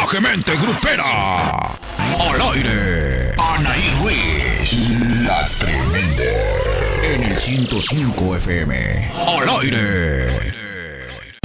Salvajemente Grupera. Al aire. Anaí Ruiz. La Tremenda. En el 105 FM. Al aire.